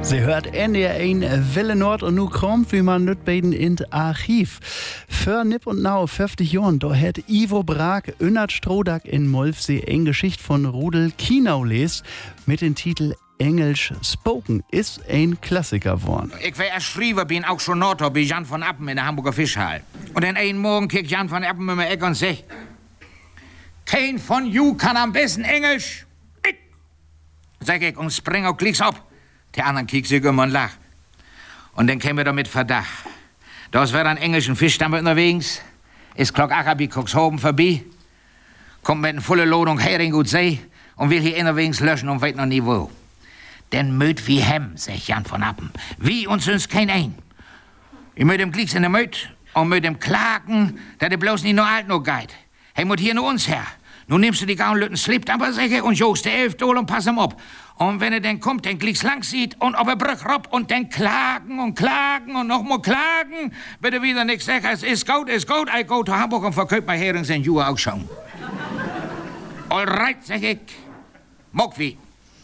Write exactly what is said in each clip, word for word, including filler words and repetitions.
Sie hört N D R eins Welle Nord und nu kommt, wie man nicht beten in Archiv. Für Nipp und Nau, fünfzig Jahren, da hat Ivo Brag, Önnert Strodak in Molfsee, eine Geschichte von Rudel Kienau les mit dem Titel Englisch Spoken. Ist ein Klassiker geworden. Ich war erst früher, bin auch schon Nordtor bei Jan von Appen in der Hamburger Fischhall. Und dann einen Morgen kickt Jan von Appen mit mir Eck und sagt, kein von you kann am besten Englisch. Ich. Sag ich und spring auch gleich ab. Der anderen kiekt sich immer und lacht. Und dann kämen wir da mit Verdacht. Da ist wer ein englischen Fischstamm unterwegs, ist Glock Ackerby Cuxhaven vorbei, kommt mit einer vollen Ladung Hering und See und will hier innerwegs löschen und weiß noch nie wo. Denn möt wie hem, sagt Jan von Appen, wie uns sonst kein ein. Ich möt ihm gleich in der Möt und möt ihm klagen, dass er bloß nicht nur alt noch geht. Er muss hier nur uns her. Nun nimmst du die gauen Lütten Slip aber sicher und jost der elf Dol und pass ihm ab. Und wenn er dann kommt, dann glicks lang sieht und ob er brüch rob und dann klagen und klagen und noch mal klagen, bitte wieder nix sagen, es ist gut, ist gut, ich go to Hamburg und verkauft mein Herings in Juhe auch schon. All right, sag ich, mock wie.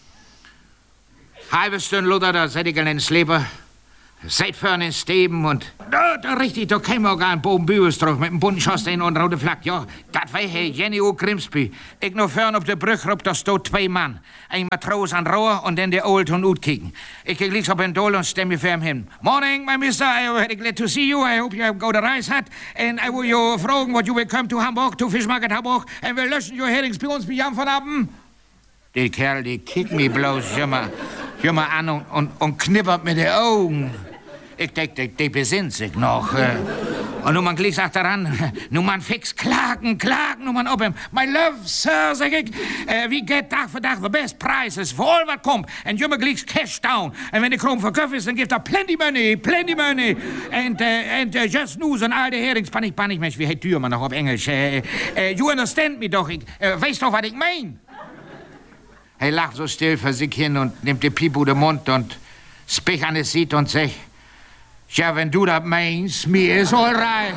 Halbe Stunde Luther, da seid ich in den Sleeper, seid vorne in Steben und da, da richtig, da käme auch gar ein Bogen Bübelsdruck mit dem bunten Schornstein und rote Flagge. Ja, das war Herr Jenny O. Grimsby. Ich noch vorne auf der Brücke, da stod zwei Mann. Ein Matros an Rohr und dann der Old und Ut kicken. Ich geh gleich auf den Dol und stemme mir für ihn hin. Morning, my mister, I am glad to see you. I hope you have got a rice hat. And I will you fragen what you will come to Hamburg, to Fish Market Hamburg, and we'll löschen your herrings bei uns bei Jan von Appen. Der Kerl, der kickt mich bloß, schau mal, schau mal an und, und, und knippert mit den Augen. Ich denk, der, der besinnt sich noch. Äh. Und nun man gleich sagt daran, nun man fix klagen, klagen, nun man ob ihm. My love, sir, sag ich, äh, wie geht Tag für Tag the best prices for all what kommt. And you gleich cash down. Und wenn die Krom verkauft ist, dann gibt er plenty money, plenty money. And, uh, and uh, just news und all die Herings, pan ich, pan ich, Mensch, wie heißt Tür man noch auf Englisch. Äh, äh, you understand me doch, ich äh, weiß doch, was ich mein. Er lacht so still für sich hin und nimmt die Piep den Mund und spich an es sieht und sagt, ja, wenn du das meinst, mir ist all right.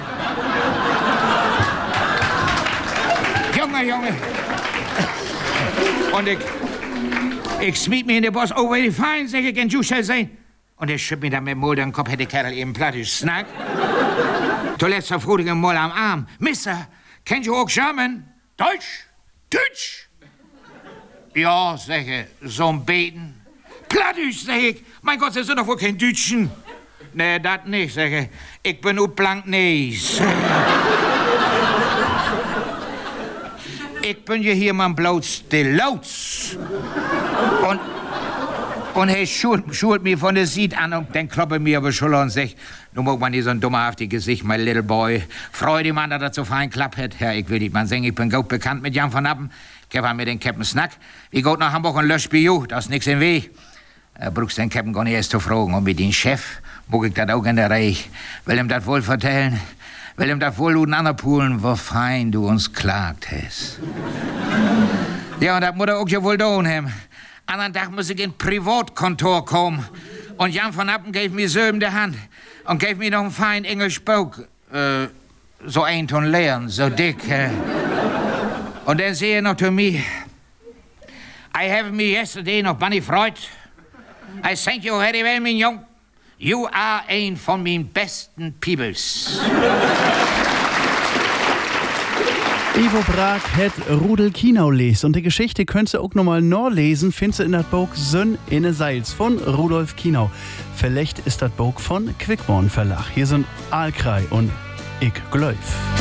Junge, Junge. Und ich, ich schmied mich in den Boss, oh, very fine, sag ich, and you shall say. Und er schütt mir dann mit dem Mund den Kopf, hätte der Kerl eben plattisch snack. Zuletzt verfruchtig im Moll am Arm. Mister, kennt you auch German? Deutsch? Deutsch? Ja, sag ich, so ein Beten. Plattisch, sag ich. Mein Gott, das sind doch wohl kein Deutschen. Nee, das nicht, sag ich. Ich bin nur blank Nees. Ich bin ja hier mal bloß der Lauts. Und, und er schult, schult mir von der Sied an und dann kloppe mir über die Schulter und sagt, nun mag man hier so ein dummerhaftiges Gesicht, mein little boy. Freu man, dass er so fein klappt hat. Ja, ich will nicht mal sagen, ich bin gut bekannt mit Jan von Appen. Ich hab mir den Captain Snack. Ich geht nach Hamburg und löscht bei you, das ist nix im Weg. Er brauchst den Captain gar nicht erst zu fragen. Und mit dem Chef mag ich das auch in der Reich. Will ihm das wohl vertellen? Will ihm das wohl luden anerpulen, wo fein du uns klagt hast? Ja, und das muss er auch ja wohl tun haben. Anderen Tag muss ich in Privatkontor kommen. Und Jan von Appen gave mir so in der Hand und gave mir noch ein fein Englisch Buch. Äh, so ein Ton leeren, so dick. Äh. Und dann sehe ich noch zu mir, I have me yesterday noch Bunny Freud. I thank you very well, mein Jung. You are ein von meinen besten Peebles. Ivo Brag hat Rudel Kienau les und die Geschichte könnt ihr auch nochmal nachlesen, findest du in das Buch Sönn inne Seils von Rudolf Kienau. Vielleicht ist das Buch von Quickborn Verlag. Hier sind Aalkrei und Ich Gläuf.